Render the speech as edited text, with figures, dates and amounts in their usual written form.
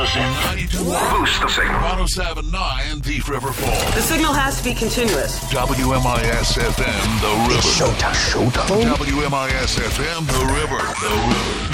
us in. 92.1. Boost the signal. 107.9 Thief River Falls. The signal has to be continuous. WMIS FM, The River. Showtime. WMIS FM, The River.